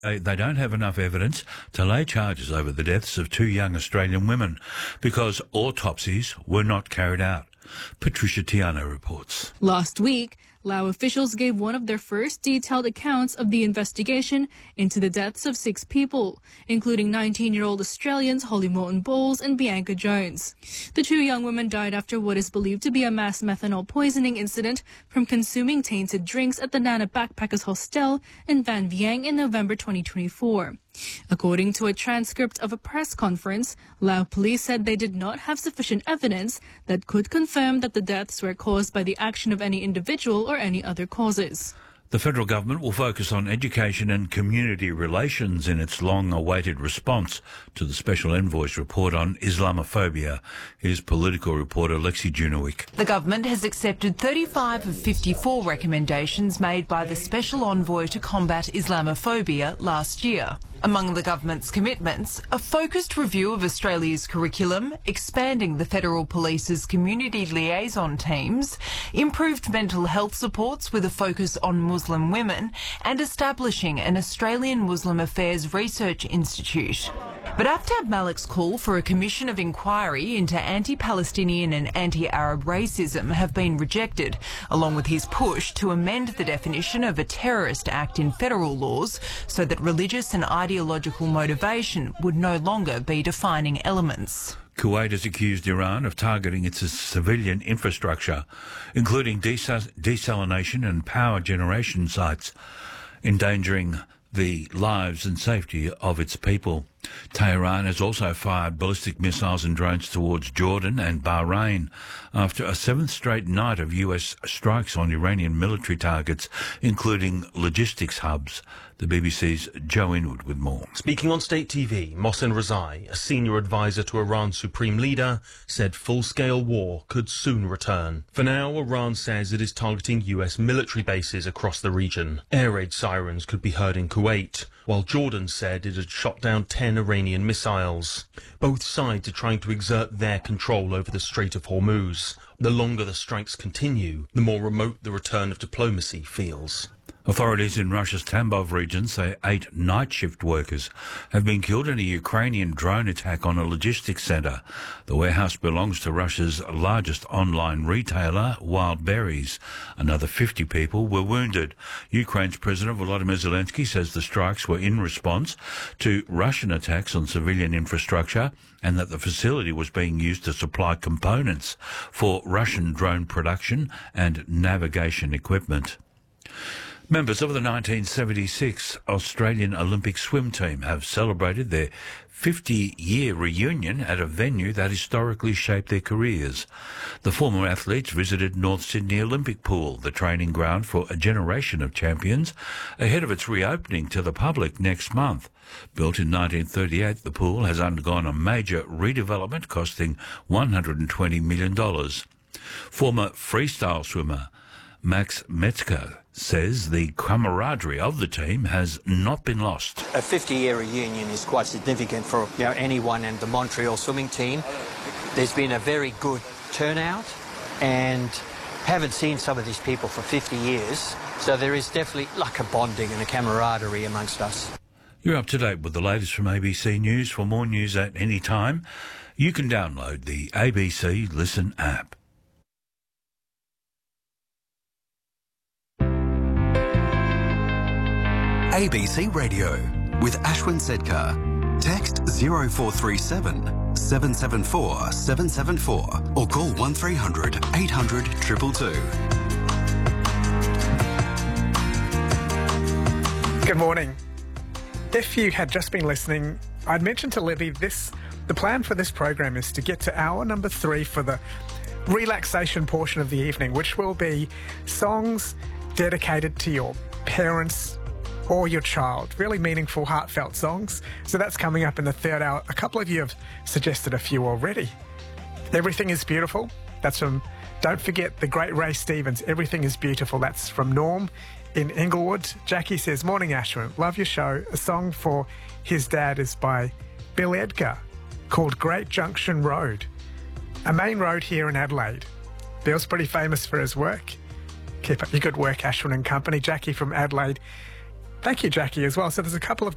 they don't have enough evidence to lay charges over the deaths of two young Australian women because autopsies were not carried out. Patricia Tiano reports. Last week, Lao officials gave one of their first detailed accounts of the investigation into the deaths of 6 people, including 19-year-old Australians Holly Morton Bowles and Bianca Jones. The 2 young women died after what is believed to be a mass methanol poisoning incident from consuming tainted drinks at the Nana Backpackers Hostel in Van Vieng in November 2024. According to a transcript of a press conference, Lao police said they did not have sufficient evidence that could confirm that the deaths were caused by the action of any individual or any other causes. The federal government will focus on education and community relations in its long-awaited response to the Special Envoy's report on Islamophobia. Here's political reporter Lexi Junowick. The government has accepted 35 of 54 recommendations made by the Special Envoy to combat Islamophobia last year. Among the government's commitments, a focused review of Australia's curriculum, expanding the Federal Police's community liaison teams, improved mental health supports with a focus on Muslim women, and establishing an Australian Muslim Affairs Research Institute. But Aftab Malik's call for a commission of inquiry into anti-Palestinian and anti-Arab racism have been rejected, along with his push to amend the definition of a terrorist act in federal laws so that religious and ideological motivation would no longer be defining elements. Kuwait has accused Iran of targeting its civilian infrastructure, including desalination and power generation sites, endangering the lives and safety of its people. Tehran has also fired ballistic missiles and drones towards Jordan and Bahrain after a 7th straight night of US strikes on Iranian military targets, including logistics hubs. The BBC's Joe Inwood with more. Speaking on state TV, Mohsen Rezai, a senior advisor to Iran's supreme leader, said full-scale war could soon return. For now, Iran says it is targeting US military bases across the region. Air raid sirens could be heard in Kuwait, while Jordan said it had shot down 10 Iranian missiles. Both sides are trying to exert their control over the Strait of Hormuz. The longer the strikes continue, the more remote the return of diplomacy feels. Authorities in Russia's Tambov region say 8 night shift workers have been killed in a Ukrainian drone attack on a logistics centre. The warehouse belongs to Russia's largest online retailer, Wild Berries. Another 50 people were wounded. Ukraine's President Volodymyr Zelensky says the strikes were in response to Russian attacks on civilian infrastructure and that the facility was being used to supply components for Russian drone production and navigation equipment. Members of the 1976 Australian Olympic swim team have celebrated their 50-year reunion at a venue that historically shaped their careers. The former athletes visited North Sydney Olympic Pool, the training ground for a generation of champions, ahead of its reopening to the public next month. Built in 1938, the pool has undergone a major redevelopment costing $120 million. Former freestyle swimmer Max Metzger says the camaraderie of the team has not been lost. A 50-year reunion is quite significant for anyone and the Montreal swimming team. There's been a very good turnout and haven't seen some of these people for 50 years. So there is definitely like a bonding and a camaraderie amongst us. You're up to date with the latest from ABC News. For more news at any time, you can download the ABC Listen app. ABC Radio with Ashwin Sedkar. Text 0437 774 774 or call 1300 800 222. Good morning. If you had just been listening, I'd mentioned to Libby the plan for this program is to get to hour number 3 for the relaxation portion of the evening, which will be songs dedicated to your parents or your child. Really meaningful, heartfelt songs. So that's coming up in the 3rd hour. A couple of you have suggested a few already. Everything is Beautiful. That's from, don't forget, the great Ray Stevens. Everything is Beautiful. That's from Norm in Inglewood. Jackie says, morning Ashwin, love your show. A song for his dad is by Bill Edgar called Great Junction Road, a main road here in Adelaide. Bill's pretty famous for his work. Keep up your good work, Ashwin and company. Jackie from Adelaide. Thank you, Jackie, as well. So there's a couple of